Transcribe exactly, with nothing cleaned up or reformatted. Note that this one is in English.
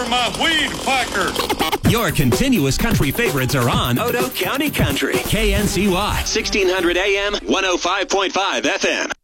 for my weed whacker. Your continuous country favorites are on Odo County Country. K N C Y, sixteen hundred A M, one oh five point five F M.